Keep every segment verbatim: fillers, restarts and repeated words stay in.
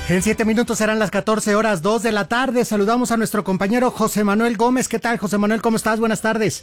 En siete minutos serán las catorce horas, dos de la tarde. Saludamos a nuestro compañero José Manuel Gómez. ¿Qué tal, José Manuel? ¿Cómo estás? Buenas tardes.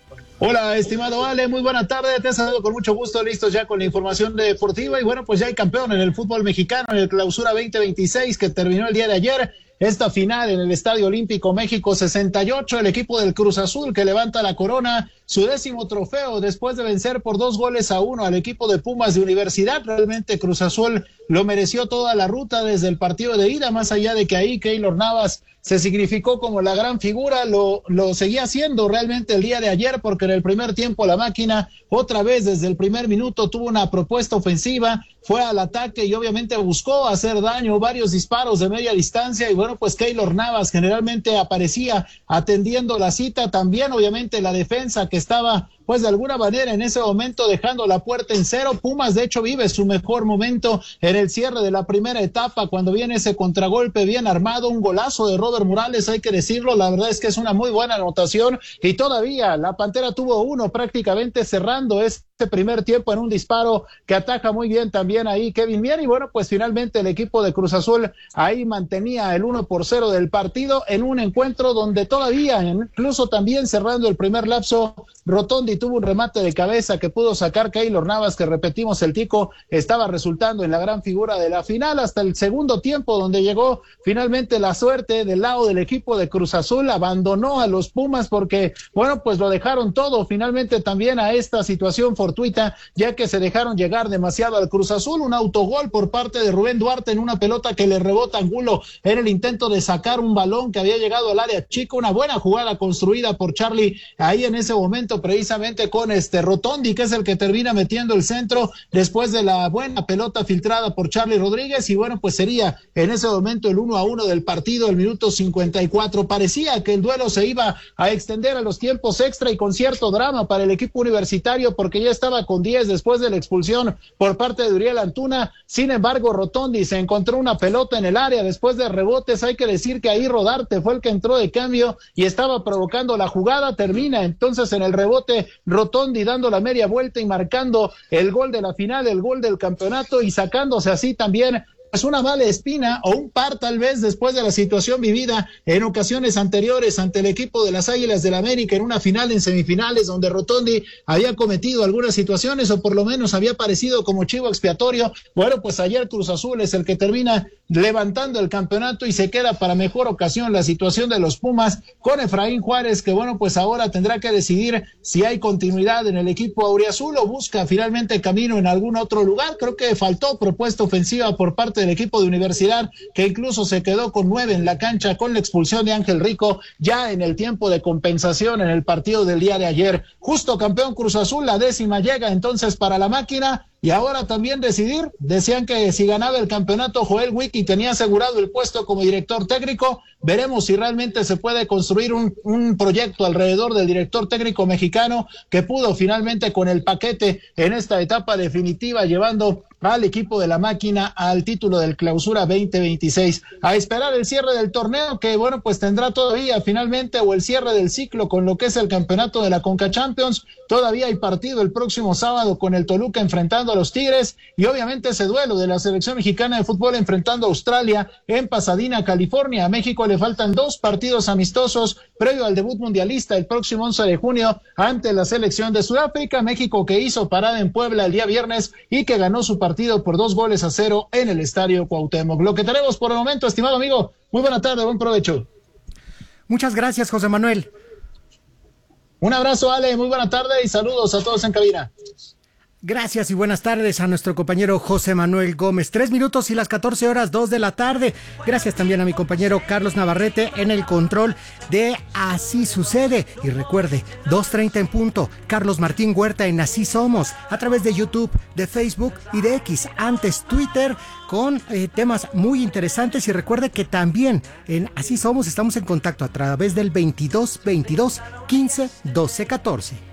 Hola, estimado Ale, muy buena tarde, te saludo con mucho gusto, listos ya con la información deportiva y bueno, pues ya hay campeón en el fútbol mexicano en el Clausura veinte veintiséis que terminó el día de ayer. Esta final en el Estadio Olímpico México sesenta y ocho, el equipo del Cruz Azul que levanta la corona, su décimo trofeo después de vencer por dos goles a uno al equipo de Pumas de Universidad. Realmente Cruz Azul lo mereció toda la ruta desde el partido de ida, más allá de que ahí Keylor Navas se significó como la gran figura, lo, lo seguía haciendo realmente el día de ayer, porque en el primer tiempo la máquina otra vez desde el primer minuto tuvo una propuesta ofensiva, fue al ataque y obviamente buscó hacer daño, varios disparos de media distancia y bueno, pues Keylor Navas generalmente aparecía atendiendo la cita, también obviamente la defensa que estaba pues de alguna manera en ese momento dejando la puerta en cero. Pumas de hecho vive su mejor momento en el cierre de la primera etapa cuando viene ese contragolpe bien armado, un golazo de Robert Morales, hay que decirlo, la verdad es que es una muy buena anotación y todavía la Pantera tuvo uno prácticamente cerrando este primer tiempo en un disparo que ataja muy bien también ahí Kevin Mier y bueno, pues finalmente el equipo de Cruz Azul ahí mantenía el uno por cero del partido en un encuentro donde todavía, incluso también cerrando el primer lapso, Rotondi tuvo un remate de cabeza que pudo sacar Keylor Navas, que repetimos el tico, estaba resultando en la gran figura de la final hasta el segundo tiempo donde llegó finalmente la suerte del lado del equipo de Cruz Azul, abandonó a los Pumas porque bueno, pues lo dejaron todo finalmente también a esta situación fortuita, ya que se dejaron llegar demasiado al Cruz Azul, un autogol por parte de Rubén Duarte en una pelota que le rebota a Angulo en el intento de sacar un balón que había llegado al área chica, una buena jugada construida por Charlie ahí en ese momento precisamente con este Rotondi, que es el que termina metiendo el centro después de la buena pelota filtrada por Charlie Rodríguez y bueno, pues sería en ese momento el uno a uno del partido, el minuto cincuenta y cuatro, parecía que el duelo se iba a extender a los tiempos extra y con cierto drama para el equipo universitario porque ya estaba con diez después de la expulsión por parte de Uriel Antuna, sin embargo Rotondi se encontró una pelota en el área después de rebotes, hay que decir que ahí Rodarte fue el que entró de cambio y estaba provocando la jugada, termina entonces en el rebote Rotondi dando la media vuelta y marcando el gol de la final, el gol del campeonato y sacándose así también pues una mala espina o un par tal vez después de la situación vivida en ocasiones anteriores ante el equipo de las Águilas del América en una final en semifinales donde Rotondi había cometido algunas situaciones o por lo menos había aparecido como chivo expiatorio. Bueno, pues ayer Cruz Azul es el que termina levantando el campeonato y se queda para mejor ocasión la situación de los Pumas con Efraín Juárez, que bueno, pues ahora tendrá que decidir si hay continuidad en el equipo auriazul o busca finalmente camino en algún otro lugar. Creo que faltó propuesta ofensiva por parte del equipo de Universidad, que incluso se quedó con nueve en la cancha con la expulsión de Ángel Rico ya en el tiempo de compensación en el partido del día de ayer. Justo campeón Cruz Azul, la décima llega entonces para la máquina. Y ahora también decidir, decían que si ganaba el campeonato Joel Wiki tenía asegurado el puesto como director técnico, veremos si realmente se puede construir un, un proyecto alrededor del director técnico mexicano que pudo finalmente con el paquete en esta etapa definitiva llevando al equipo de la máquina al título del Clausura veinte veintiséis. A esperar el cierre del torneo que bueno pues tendrá todavía finalmente o el cierre del ciclo con lo que es el campeonato de la Conca Champions. Todavía hay partido el próximo sábado con el Toluca enfrentando a los Tigres y obviamente ese duelo de la selección mexicana de fútbol enfrentando a Australia en Pasadena, California. A México le faltan dos partidos amistosos previo al debut mundialista el próximo once de junio ante la selección de Sudáfrica. México que hizo parada en Puebla el día viernes y que ganó su partido por dos goles a cero en el Estadio Cuauhtémoc. Lo que tenemos por el momento, estimado amigo. Muy buena tarde, buen provecho. Muchas gracias, José Manuel. Un abrazo, Ale, muy buena tarde y saludos a todos en cabina. Gracias y buenas tardes a nuestro compañero José Manuel Gómez. Tres minutos y las catorce horas, dos de la tarde. Gracias también a mi compañero Carlos Navarrete en el control de Así Sucede. Y recuerde, dos treinta en punto, Carlos Martín Huerta en Así Somos, a través de YouTube, de Facebook y de X, antes Twitter, con eh, temas muy interesantes. Y recuerde que también en Así Somos estamos en contacto a través del veintidós veintidós quince doce catorce.